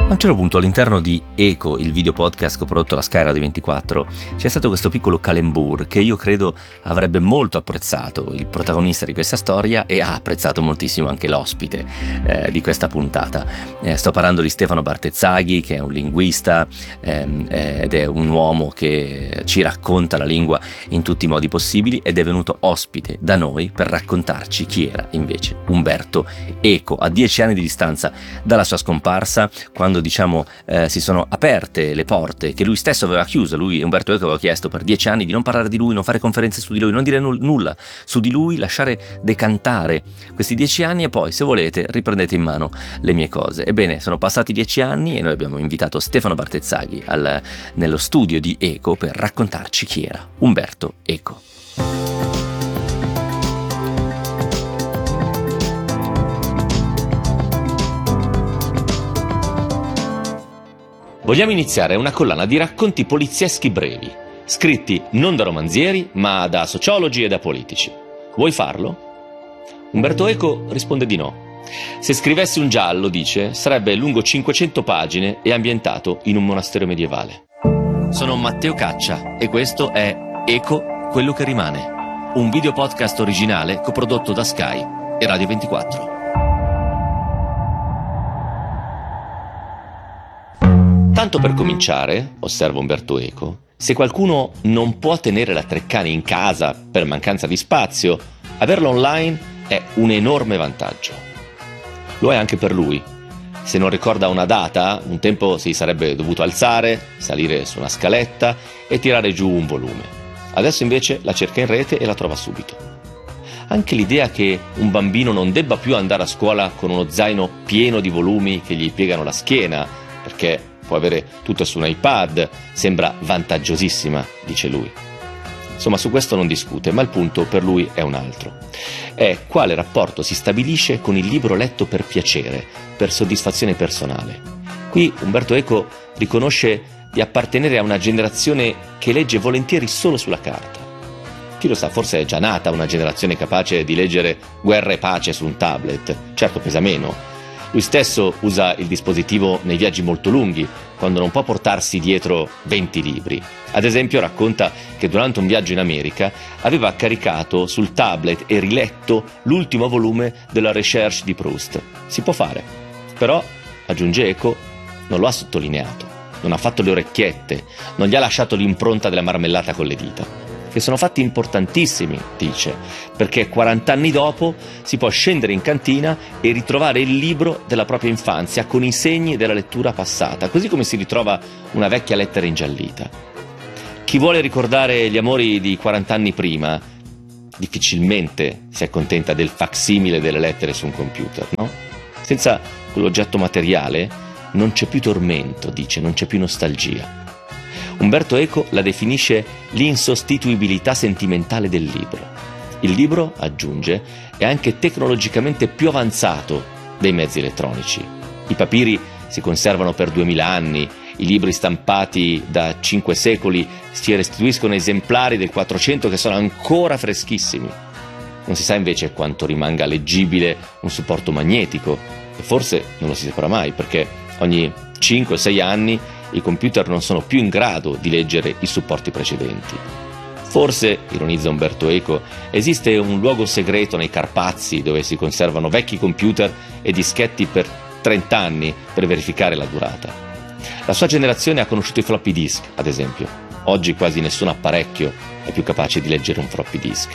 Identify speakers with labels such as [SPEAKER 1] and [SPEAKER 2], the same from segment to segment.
[SPEAKER 1] A un certo punto all'interno di Eco, il video podcast prodotto da Sky Radio 24, c'è stato questo piccolo calembour che io credo avrebbe molto apprezzato il protagonista di questa storia e ha apprezzato moltissimo anche l'ospite di questa puntata. Sto parlando di Stefano Bartezzaghi, che è un linguista ed è un uomo che ci racconta la lingua in tutti i modi possibili ed è venuto ospite da noi per raccontarci chi era invece Umberto Eco, a 10 anni di distanza dalla sua scomparsa, quando si sono aperte le porte che lui stesso aveva chiuso. Lui, Umberto Eco, aveva chiesto per 10 anni di non parlare di lui, non fare conferenze su di lui, non dire nulla su di lui, lasciare decantare questi 10 anni e poi, se volete, riprendete in mano le mie cose. Ebbene, sono passati 10 anni e noi abbiamo invitato Stefano Bartezzaghi nello studio di Eco per raccontarci chi era Umberto Eco. Vogliamo iniziare una collana di racconti polizieschi brevi, scritti non da romanzieri, ma da sociologi e da politici. Vuoi farlo? Umberto Eco risponde di no. Se scrivessi un giallo, dice, sarebbe lungo 500 pagine e ambientato in un monastero medievale. Sono Matteo Caccia e questo è Eco, quello che rimane, un video podcast originale coprodotto da Sky e Radio 24. Tanto per cominciare, osserva Umberto Eco, se qualcuno non può tenere la Treccani in casa per mancanza di spazio, averla online è un enorme vantaggio. Lo è anche per lui. Se non ricorda una data, un tempo si sarebbe dovuto alzare, salire su una scaletta e tirare giù un volume. Adesso invece la cerca in rete e la trova subito. Anche l'idea che un bambino non debba più andare a scuola con uno zaino pieno di volumi che gli piegano la schiena, perché può avere tutto su un iPad, sembra vantaggiosissima, dice lui. Insomma, su questo non discute, ma il punto per lui è un altro. È quale rapporto si stabilisce con il libro letto per piacere, per soddisfazione personale. Qui Umberto Eco riconosce di appartenere a una generazione che legge volentieri solo sulla carta. Chi lo sa, forse è già nata una generazione capace di leggere Guerra e pace su un tablet. Certo, pesa meno. Lui stesso usa il dispositivo nei viaggi molto lunghi, quando non può portarsi dietro 20 libri. Ad esempio racconta che durante un viaggio in America aveva caricato sul tablet e riletto l'ultimo volume della Recherche di Proust. Si può fare, però, aggiunge Eco, non lo ha sottolineato, non ha fatto le orecchiette, non gli ha lasciato l'impronta della marmellata con le dita. Che sono fatti importantissimi, dice, perché 40 anni dopo si può scendere in cantina e ritrovare il libro della propria infanzia con i segni della lettura passata, così come si ritrova una vecchia lettera ingiallita. Chi vuole ricordare gli amori di 40 anni prima difficilmente si accontenta del facsimile delle lettere su un computer, no? Senza quell'oggetto materiale non c'è più tormento, dice, non c'è più nostalgia. Umberto Eco la definisce l'insostituibilità sentimentale del libro. Il libro, aggiunge, è anche tecnologicamente più avanzato dei mezzi elettronici. I papiri si conservano per 2000 anni, i libri stampati da 5 secoli si restituiscono esemplari del 400 che sono ancora freschissimi. Non si sa invece quanto rimanga leggibile un supporto magnetico, e forse non lo si saprà mai, perché ogni 5-6 anni i computer non sono più in grado di leggere i supporti precedenti. Forse, ironizza Umberto Eco, esiste un luogo segreto nei Carpazi dove si conservano vecchi computer e dischetti per 30 anni per verificare la durata. La sua generazione ha conosciuto i floppy disk, ad esempio. Oggi quasi nessun apparecchio è più capace di leggere un floppy disk.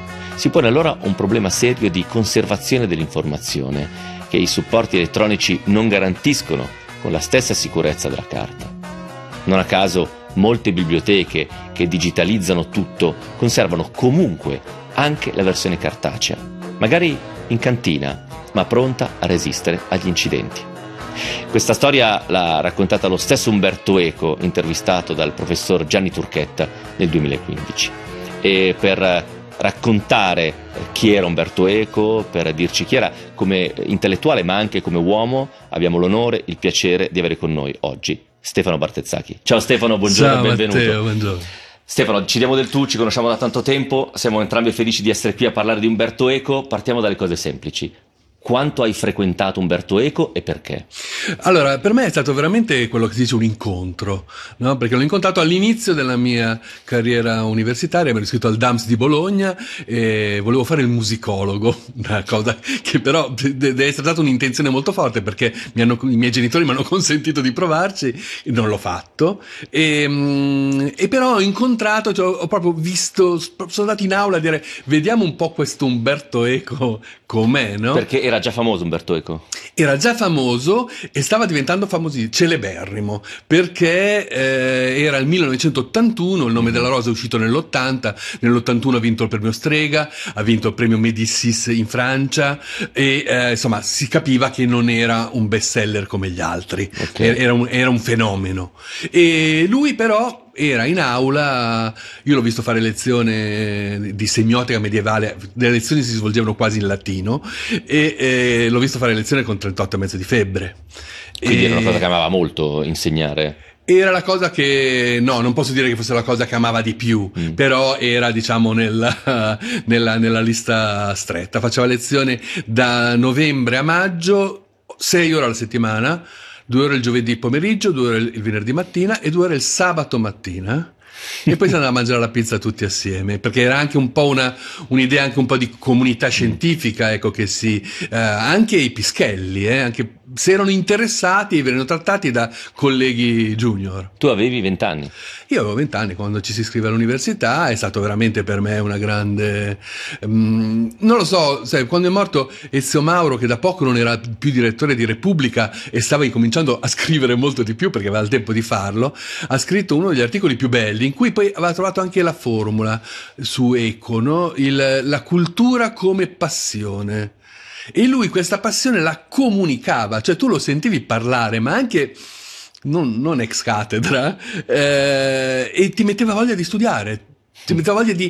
[SPEAKER 1] Si pone allora un problema serio di conservazione dell'informazione che i supporti elettronici non garantiscono con la stessa sicurezza della carta. Non a caso molte biblioteche che digitalizzano tutto conservano comunque anche la versione cartacea, magari in cantina, ma pronta a resistere agli incidenti. Questa storia l'ha raccontata lo stesso Umberto Eco, intervistato dal professor Gianni Turchetta nel 2015. E per raccontare chi era Umberto Eco, per dirci chi era come intellettuale ma anche come uomo, abbiamo l'onore, il piacere di avere con noi oggi Stefano Bartezzaghi. Ciao Stefano, buongiorno.
[SPEAKER 2] Ciao,
[SPEAKER 1] e benvenuto.
[SPEAKER 2] Matteo, buongiorno.
[SPEAKER 1] Stefano, ci diamo del tu, ci conosciamo da tanto tempo, siamo entrambi felici di essere qui a parlare di Umberto Eco. Partiamo dalle cose semplici. quanto hai frequentato Umberto Eco e perché?
[SPEAKER 2] Allora, per me è stato veramente quello che si dice un incontro, no? Perché l'ho incontrato all'inizio della mia carriera universitaria, mi ero iscritto al DAMS di Bologna e volevo fare il musicologo, una cosa che però deve essere stata un'intenzione molto forte perché i miei genitori mi hanno consentito di provarci, e non l'ho fatto, e però ho incontrato, cioè, ho proprio visto, sono andato in aula a dire vediamo un po' questo Umberto Eco com'è, no?
[SPEAKER 1] Perché era già famoso Umberto Eco?
[SPEAKER 2] Era già famoso e stava diventando famosissimo, celeberrimo, perché era il 1981, Il nome della rosa è uscito nell'80, nell'81 ha vinto il premio Strega, ha vinto il premio Médicis in Francia e insomma si capiva che non era un bestseller come gli altri,
[SPEAKER 1] Okay.
[SPEAKER 2] era un fenomeno. E lui però era in aula, io l'ho visto fare lezione di semiotica medievale, le lezioni si svolgevano quasi in latino e l'ho visto fare lezione con 38,5 di febbre.
[SPEAKER 1] Quindi era una cosa
[SPEAKER 2] E
[SPEAKER 1] che amava molto insegnare.
[SPEAKER 2] era la cosa che, no, non posso dire che fosse la cosa che amava di più, però era, diciamo, nella lista stretta. Faceva lezione da novembre a maggio, 6 ore alla settimana, 2 ore il giovedì pomeriggio, 2 ore il venerdì mattina e 2 ore il sabato mattina. E poi si andava a mangiare la pizza tutti assieme, perché era anche un po' un'idea anche un po' di comunità scientifica, ecco, che anche i pischelli, anche se erano interessati, venivano trattati da colleghi junior.
[SPEAKER 1] Tu avevi 20 anni.
[SPEAKER 2] Io avevo 20 anni quando ci si iscrive all'università, è stato veramente per me una grande... non lo so, sai, quando è morto Ezio Mauro, che da poco non era più direttore di Repubblica e stava incominciando a scrivere molto di più perché aveva il tempo di farlo, ha scritto uno degli articoli più belli in cui poi aveva trovato anche la formula su Eco, no? La cultura come passione. E lui questa passione la comunicava, cioè tu lo sentivi parlare, ma anche non ex cattedra, e ti metteva voglia di studiare. Ti metteva voglia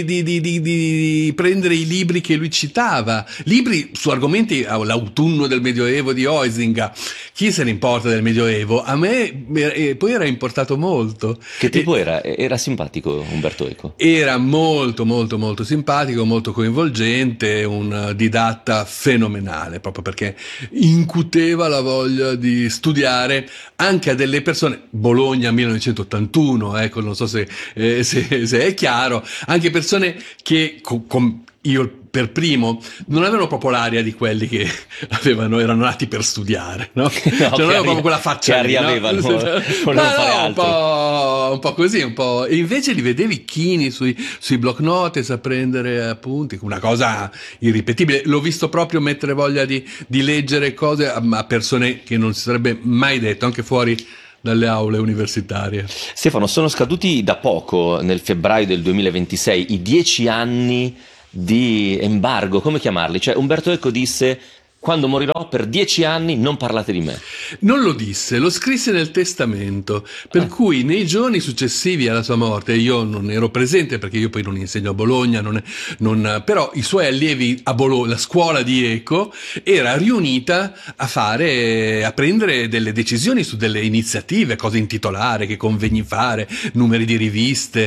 [SPEAKER 2] di prendere i libri che lui citava, libri su argomenti, l'autunno del Medioevo di Huizinga. Chi se ne importa del Medioevo? A me poi era importato molto.
[SPEAKER 1] Che tipo era? Era simpatico Umberto Eco?
[SPEAKER 2] Era molto molto molto simpatico, molto coinvolgente, un didatta fenomenale, proprio perché incuteva la voglia di studiare anche a delle persone. Bologna 1981, ecco, non so se è chiaro, anche persone che io per primo non avevano proprio l'aria di quelli che erano nati per studiare, no?
[SPEAKER 1] No,
[SPEAKER 2] Cioè non avevano proprio quella faccia
[SPEAKER 1] che
[SPEAKER 2] lì, no?
[SPEAKER 1] arrivavano, volevano fare altro.
[SPEAKER 2] Un po' così, un po'. E invece li vedevi chini sui block notes a prendere appunti, una cosa irripetibile. L'ho visto proprio mettere voglia di leggere cose a persone che non si sarebbe mai detto, anche fuori dalle aule universitarie.
[SPEAKER 1] Stefano, sono scaduti da poco, nel febbraio del 2026, i 10 anni di embargo, come chiamarli? Cioè Umberto Eco disse: quando morirò per 10 anni non parlate di me.
[SPEAKER 2] Non lo disse, lo scrisse nel testamento, per cui nei giorni successivi alla sua morte, io non ero presente perché io poi non insegno a Bologna, però i suoi allievi a Bologna, la scuola di Eco, era riunita a prendere delle decisioni su delle iniziative, cosa intitolare, che convegni fare, numeri di riviste,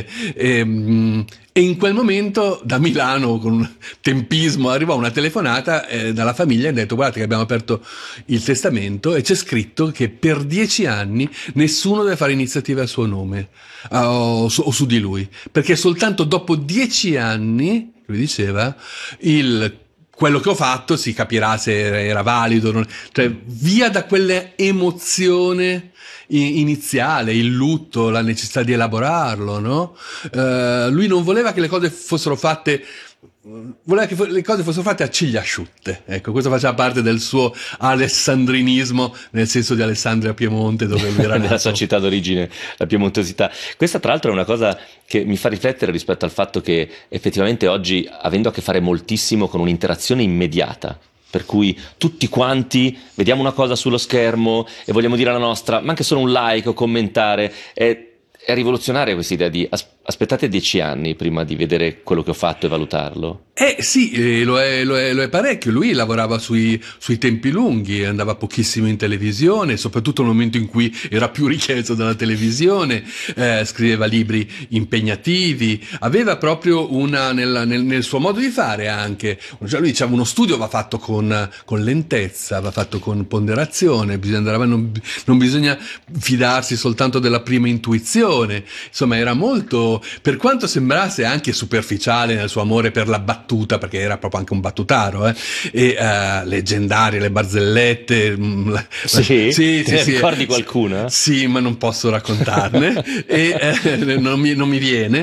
[SPEAKER 2] e in quel momento da Milano con un tempismo arrivò una telefonata dalla famiglia e ha detto: guardate che abbiamo aperto il testamento e c'è scritto che per 10 anni nessuno deve fare iniziative a suo nome o su di lui, perché soltanto dopo 10 anni, lui diceva, quello che ho fatto si capirà se era valido, cioè via da quella emozione iniziale, il lutto, la necessità di elaborarlo, no? Lui non voleva che le cose fossero fatte, voleva che le cose fossero fatte a ciglia asciutte. Ecco, questo faceva parte del suo alessandrinismo, nel senso di Alessandria Piemonte, dove lui era nato.
[SPEAKER 1] Della sua città d'origine, la piemontesità. Questa tra l'altro è una cosa che mi fa riflettere rispetto al fatto che effettivamente oggi, avendo a che fare moltissimo con un'interazione immediata, per cui tutti quanti vediamo una cosa sullo schermo e vogliamo dire la nostra, ma anche solo un like o commentare, È rivoluzionaria questa idea di aspettate 10 anni prima di vedere quello che ho fatto e valutarlo.
[SPEAKER 2] Sì, lo è parecchio. Lui lavorava sui tempi lunghi, andava pochissimo in televisione, soprattutto nel momento in cui era più richiesto dalla televisione, scriveva libri impegnativi, aveva proprio nel suo modo di fare anche, cioè lui diceva uno studio va fatto con lentezza, va fatto con ponderazione, non bisogna fidarsi soltanto della prima intuizione, insomma era molto, per quanto sembrasse anche superficiale nel suo amore per la battuta, perché era proprio anche un battutaro, leggendarie le barzellette.
[SPEAKER 1] Sì, te ne ricordi qualcuna?
[SPEAKER 2] Sì, ma non posso raccontarne non mi viene,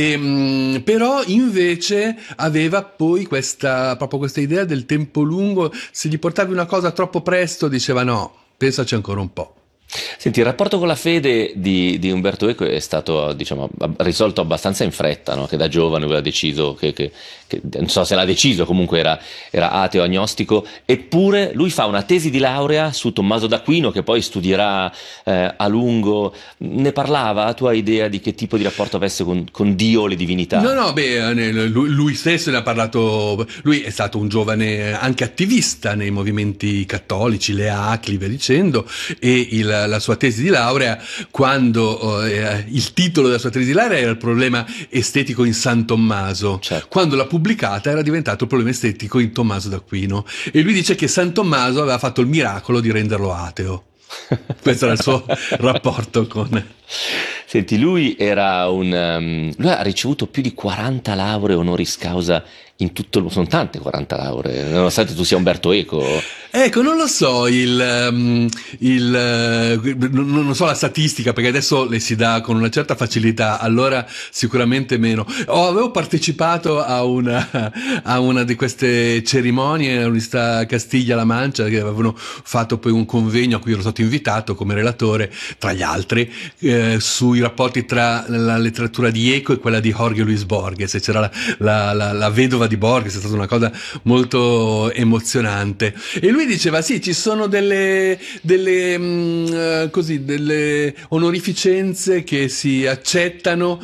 [SPEAKER 2] però invece aveva poi proprio questa idea del tempo lungo. Se gli portavi una cosa troppo presto diceva no, pensaci ancora un po'.
[SPEAKER 1] Senti, il rapporto con la fede di Umberto Eco è stato, diciamo, risolto abbastanza in fretta, no? Che da giovane aveva deciso, che non so se l'ha deciso, comunque era ateo, agnostico, eppure lui fa una tesi di laurea su Tommaso d'Aquino che poi studierà a lungo. Ne parlava? Tu hai idea di che tipo di rapporto avesse con Dio o le divinità?
[SPEAKER 2] No, lui stesso ne ha parlato. Lui è stato un giovane anche attivista nei movimenti cattolici, le ACLI, via dicendo, e la sua tesi di laurea, quando il titolo della sua tesi di laurea era il problema estetico in San Tommaso,
[SPEAKER 1] Certo.
[SPEAKER 2] quando l'ha pubblicata era diventato il problema estetico in Tommaso d'Aquino, e lui dice che San Tommaso aveva fatto il miracolo di renderlo ateo. Questo era il suo rapporto con...
[SPEAKER 1] Senti, lui ha ricevuto più di 40 lauree honoris causa in tutto il... Sono tante 40 lauree, nonostante tu sia Umberto Eco.
[SPEAKER 2] Ecco, non lo so, non so la statistica, perché adesso le si dà con una certa facilità, allora sicuramente meno. Avevo partecipato a una di queste cerimonie all'Università Castiglia-La Mancia, che avevano fatto poi un convegno a cui ero stato invitato come relatore, tra gli altri, sui rapporti tra la letteratura di Eco e quella di Jorge Luis Borges. E c'era la vedova di Borges, è stata una cosa molto emozionante. E lui diceva sì, ci sono delle onorificenze che si accettano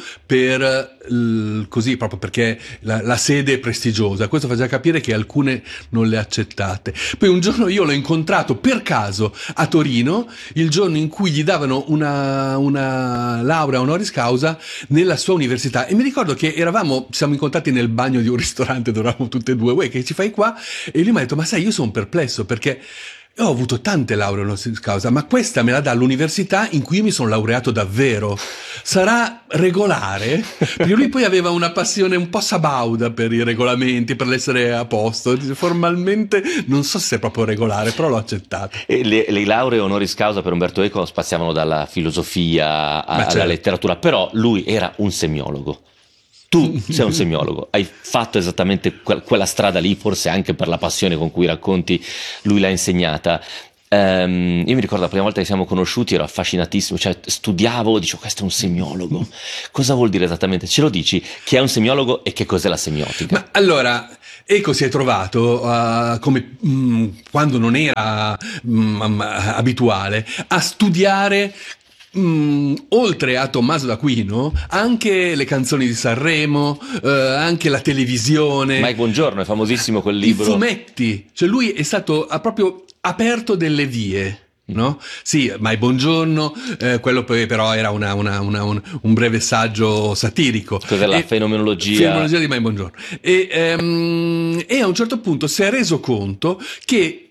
[SPEAKER 2] così, proprio perché la sede è prestigiosa. Questo faceva capire che alcune non le accettate. Poi un giorno io l'ho incontrato per caso a Torino, il giorno in cui gli davano una laurea honoris causa nella sua università, e mi ricordo che ci siamo incontrati nel bagno di un ristorante dove eravamo tutte e due. Uè, che ci fai qua? E lui mi ha detto, ma sai, io sono perplesso perché ho avuto tante lauree honoris causa, ma questa me la dà l'università in cui io mi sono laureato davvero. Sarà regolare? Perché lui poi aveva una passione un po' sabauda per i regolamenti, per l'essere a posto. Formalmente non so se è proprio regolare, però l'ho accettato.
[SPEAKER 1] E le lauree honoris causa per Umberto Eco spaziavano dalla filosofia alla letteratura, però lui era un semiologo. Tu sei un semiologo, hai fatto esattamente quella strada lì, forse anche per la passione con cui racconti, lui l'ha insegnata. Io mi ricordo la prima volta che siamo conosciuti ero affascinatissimo, cioè studiavo, dicevo questo è un semiologo, cosa vuol dire esattamente? Ce lo dici, chi è un semiologo e che cos'è la semiotica?
[SPEAKER 2] Ma allora, Eco si è trovato, come quando non era abituale, a studiare oltre a Tommaso d'Aquino anche le canzoni di Sanremo, anche la televisione,
[SPEAKER 1] Mike Bongiorno è famosissimo quel libro,
[SPEAKER 2] i fumetti, cioè lui ha proprio aperto delle vie. No? Sì, Mai Buongiorno, quello poi però era un breve saggio satirico.
[SPEAKER 1] Cos'è la fenomenologia
[SPEAKER 2] di Mai Buongiorno. E a un certo punto si è reso conto che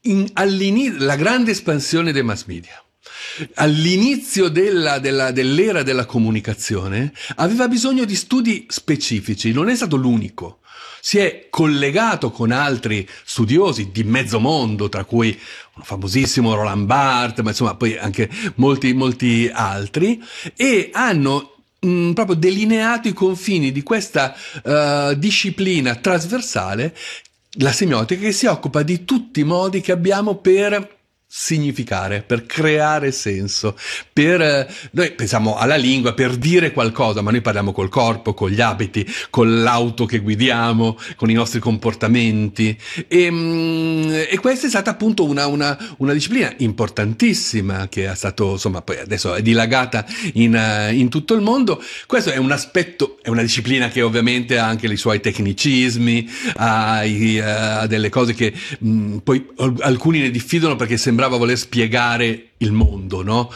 [SPEAKER 2] la grande espansione dei mass media, all'inizio dell'era della comunicazione, aveva bisogno di studi specifici, non è stato l'unico. Si è collegato con altri studiosi di mezzo mondo, tra cui un famosissimo Roland Barthes, ma insomma poi anche molti altri, e hanno proprio delineato i confini di questa disciplina trasversale, la semiotica, che si occupa di tutti i modi che abbiamo per significare, per creare senso, noi pensiamo alla lingua per dire qualcosa, ma noi parliamo col corpo, con gli abiti, con l'auto che guidiamo, con i nostri comportamenti, e questa è stata appunto una disciplina importantissima che è stato, insomma, poi adesso è dilagata in tutto il mondo. Questo è un aspetto, è una disciplina che ovviamente ha anche i suoi tecnicismi, ha delle cose che poi alcuni ne diffidano perché sembrava voler spiegare il mondo, no?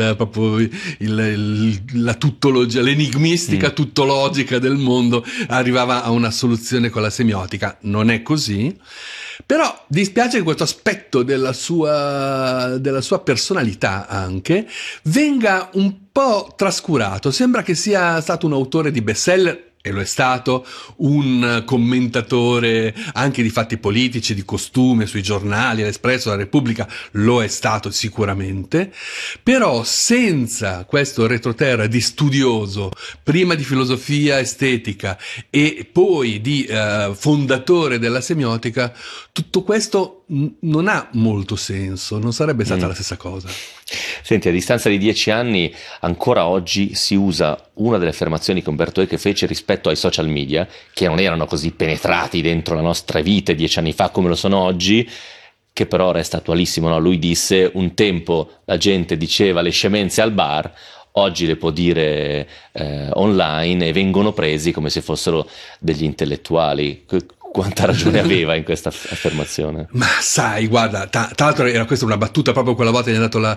[SPEAKER 2] La tuttologia, l'enigmistica tuttologica del mondo arrivava a una soluzione con la semiotica. Non è così, però dispiace che questo aspetto della sua personalità anche venga un po' trascurato. Sembra che sia stato un autore di bestseller, e lo è stato, un commentatore anche di fatti politici, di costume sui giornali, l'Espresso, la Repubblica, lo è stato sicuramente, però senza questo retroterra di studioso, prima di filosofia estetica e poi di fondatore della semiotica, tutto questo non ha molto senso, non sarebbe stata la stessa cosa.
[SPEAKER 1] Senti, a distanza di 10 anni, ancora oggi si usa una delle affermazioni che Umberto Eco fece rispetto ai social media, che non erano così penetrati dentro la nostra vita 10 anni fa come lo sono oggi, che però resta attualissimo, no? Lui disse: un tempo la gente diceva le scemenze al bar, oggi le può dire online e vengono presi come se fossero degli intellettuali. Quanta ragione aveva in questa affermazione?
[SPEAKER 2] Ma sai, guarda, tra l'altro era questa una battuta, proprio quella volta gli ha dato la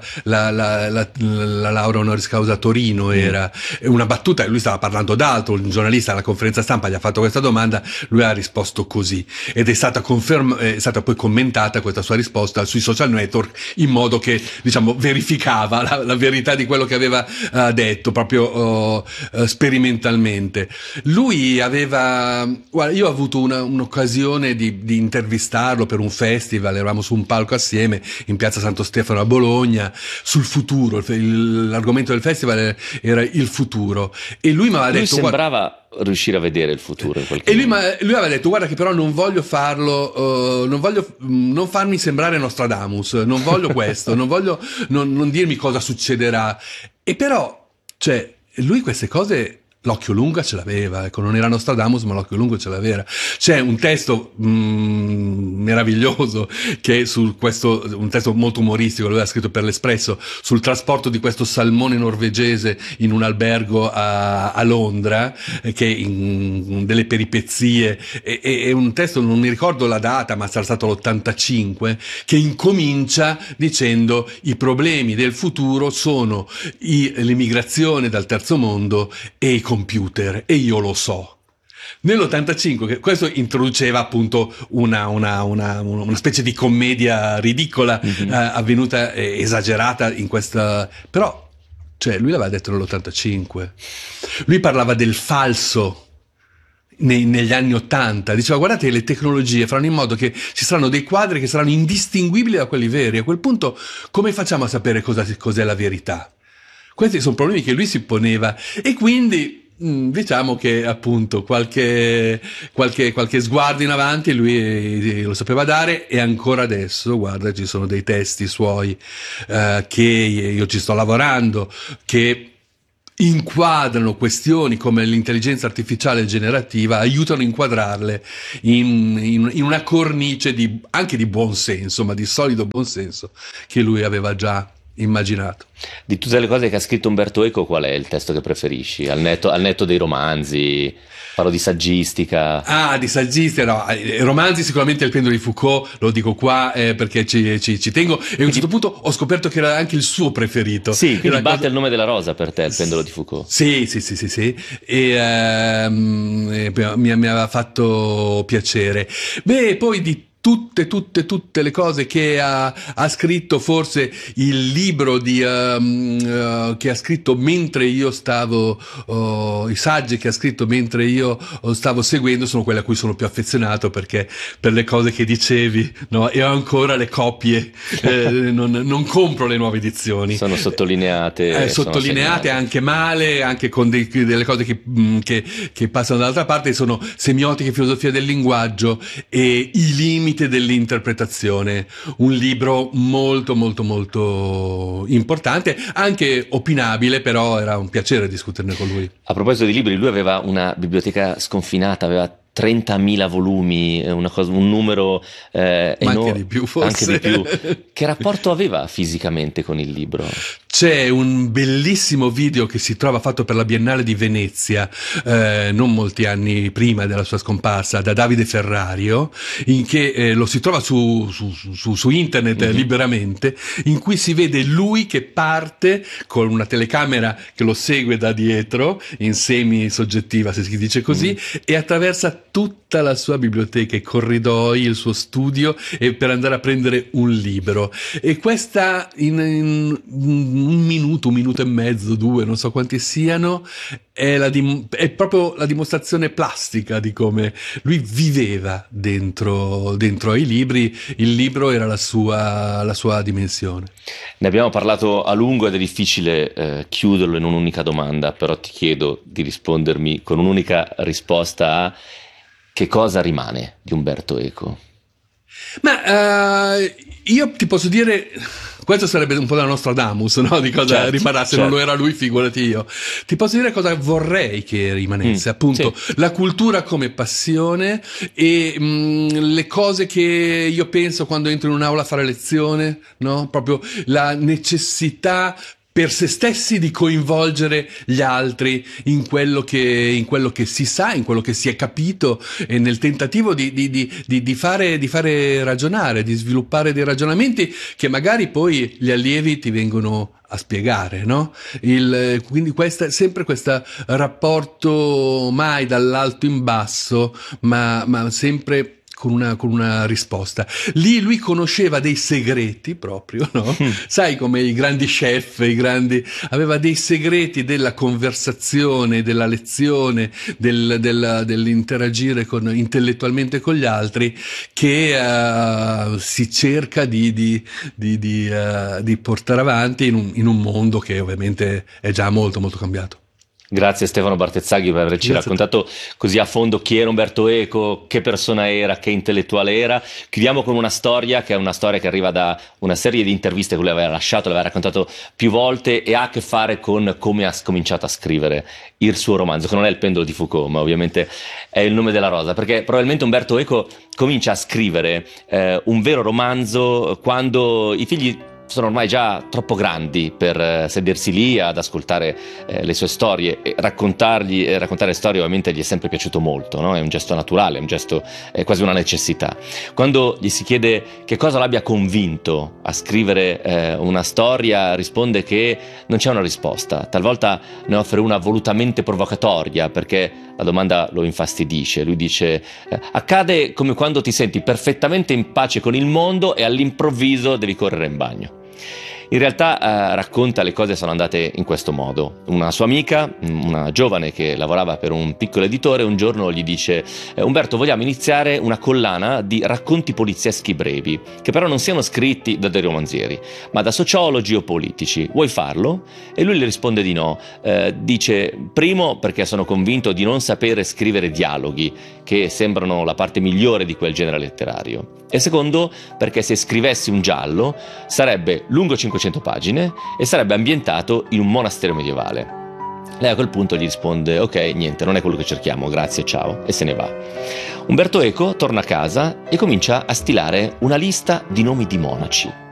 [SPEAKER 2] laurea honoris causa a Torino, era una battuta, e lui stava parlando d'altro, un giornalista alla conferenza stampa gli ha fatto questa domanda, lui ha risposto così, ed è stata poi commentata questa sua risposta sui social network, in modo che, diciamo, verificava la verità di quello che aveva detto, proprio sperimentalmente. Lui aveva, guarda, io ho avuto un'occasione di intervistarlo per un festival, eravamo su un palco assieme in piazza Santo Stefano a Bologna, sul futuro. L'argomento del festival era il futuro, e lui mi aveva detto,
[SPEAKER 1] sembrava riuscire a vedere il futuro in qualche modo.
[SPEAKER 2] Lui aveva detto: guarda che però non voglio farlo, non farmi sembrare Nostradamus, non voglio questo, non voglio non dirmi cosa succederà. E però, cioè, lui queste cose l'occhio lungo ce l'aveva, ecco, non era Nostradamus, ma l'occhio lungo ce l'aveva. C'è un testo meraviglioso che un testo molto umoristico, lui ha scritto per l'Espresso, sul trasporto di questo salmone norvegese in un albergo a Londra, che in delle peripezie, è un testo, non mi ricordo la data, ma sarà stato l'85, che incomincia dicendo: i problemi del futuro sono l'immigrazione dal terzo mondo e i computer, e io lo so. Nell'85, questo introduceva appunto una specie di commedia ridicola, avvenuta, esagerata in questa, però, cioè, lui l'aveva detto nell'85. Lui parlava del falso negli anni 80, diceva: guardate, le tecnologie faranno in modo che ci saranno dei quadri che saranno indistinguibili da quelli veri. A quel punto come facciamo a sapere cos'è la verità? Questi sono problemi che lui si poneva, e quindi diciamo che appunto qualche sguardo in avanti lui lo sapeva dare, e ancora adesso, guarda, ci sono dei testi suoi che io ci sto lavorando, che inquadrano questioni come l'intelligenza artificiale generativa, aiutano a inquadrarle in una cornice anche di buon senso, ma di solido buon senso, che lui aveva già immaginato.
[SPEAKER 1] Di tutte le cose che ha scritto Umberto Eco, qual è il testo che preferisci? Al netto dei romanzi, parlo di saggistica.
[SPEAKER 2] Di saggistica, no, romanzi sicuramente Il pendolo di Foucault, lo dico qua perché ci tengo, e a un certo punto ho scoperto che era anche il suo preferito.
[SPEAKER 1] Sì, quindi batte il nome della rosa per te, Il pendolo di Foucault.
[SPEAKER 2] Sì, e mi aveva fatto piacere. Beh, poi di tutte le cose che ha scritto, forse il libro che ha scritto mentre io stavo, i saggi che ha scritto mentre io stavo seguendo, sono quelli a cui sono più affezionato, perché per le cose che dicevi, no, e ho ancora le copie, non compro le nuove edizioni.
[SPEAKER 1] Sono sottolineate.
[SPEAKER 2] Sottolineate anche male, anche con delle cose che passano dall'altra parte. Sono semiotica e filosofia del linguaggio e i limiti limite dell'interpretazione. Un libro molto molto molto importante, anche opinabile, però era un piacere discuterne con lui.
[SPEAKER 1] A proposito di libri, lui aveva una biblioteca sconfinata, aveva 30.000 volumi, un numero
[SPEAKER 2] Ma
[SPEAKER 1] enorme,
[SPEAKER 2] anche di più, forse.
[SPEAKER 1] anche di più. Che rapporto aveva fisicamente con il libro?
[SPEAKER 2] C'è un bellissimo video che si trova fatto per la Biennale di Venezia, non molti anni prima della sua scomparsa, da Davide Ferrario, in che lo si trova su internet liberamente, in cui si vede lui che parte con una telecamera che lo segue da dietro, in semi-soggettiva, se si dice così, e attraversa tutta la sua biblioteca, i corridoi, il suo studio, e per andare a prendere un libro. E questa in un minuto e mezzo, 2, non so quanti siano, è proprio la dimostrazione plastica di come lui viveva dentro ai libri. Il libro era la sua dimensione.
[SPEAKER 1] Ne abbiamo parlato a lungo ed è difficile chiuderlo in un'unica domanda, però ti chiedo di rispondermi con un'unica risposta a: che cosa rimane di Umberto Eco?
[SPEAKER 2] Ma io ti posso dire, questo sarebbe un po' la nostra Damus, no? Di cosa rimarrà, se non lo era lui, figurati io. Ti posso dire cosa vorrei che rimanesse, appunto, la cultura come passione e le cose che io penso quando entro in un'aula a fare lezione, no? Proprio la necessità per se stessi di coinvolgere gli altri in quello che si sa, in quello che si è capito, e nel tentativo di fare ragionare, di sviluppare dei ragionamenti che magari poi gli allievi ti vengono a spiegare, no? Quindi sempre questo rapporto mai dall'alto in basso, ma sempre con una risposta. Lì lui conosceva dei segreti proprio, no? Sai, come i grandi chef, aveva dei segreti della conversazione, della lezione, dell'interagire intellettualmente con gli altri, che si cerca di portare avanti in un mondo che ovviamente è già molto molto cambiato.
[SPEAKER 1] Grazie Stefano Bartezzaghi per averci raccontato così a fondo chi era Umberto Eco, che persona era, che intellettuale era. Chiudiamo con una storia che è una storia che arriva da una serie di interviste che lui aveva lasciato, l'aveva raccontato più volte, e ha a che fare con come ha cominciato a scrivere il suo romanzo, che non è Il pendolo di Foucault, ma ovviamente è Il nome della rosa, perché probabilmente Umberto Eco comincia a scrivere un vero romanzo quando i figli sono ormai già troppo grandi per sedersi lì ad ascoltare le sue storie, e raccontare storie ovviamente gli è sempre piaciuto molto, no? È un gesto naturale, è quasi una necessità. Quando gli si chiede che cosa l'abbia convinto a scrivere una storia, risponde che non c'è una risposta, talvolta ne offre una volutamente provocatoria perché la domanda lo infastidisce. Lui dice: accade come quando ti senti perfettamente in pace con il mondo e all'improvviso devi correre in bagno. In realtà racconta le cose sono andate in questo modo. Una sua amica, una giovane che lavorava per un piccolo editore, un giorno gli dice: Umberto, vogliamo iniziare una collana di racconti polizieschi brevi, che però non siano scritti da dei romanzieri, ma da sociologi o politici. Vuoi farlo? E lui le risponde di no. Dice: primo, perché sono convinto di non sapere scrivere dialoghi, che sembrano la parte migliore di quel genere letterario. E secondo, perché se scrivessi un giallo sarebbe lungo 500 pagine e sarebbe ambientato in un monastero medievale. Lei a quel punto gli risponde: ok, niente, non è quello che cerchiamo, grazie, ciao, e se ne va. Umberto Eco torna a casa e comincia a stilare una lista di nomi di monaci.